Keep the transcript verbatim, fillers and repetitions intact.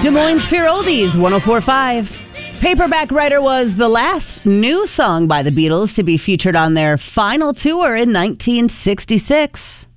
Des Moines Pure Oldies, one oh four point five. Paperback Writer was the last new song by the Beatles to be featured on their final tour in nineteen sixty-six.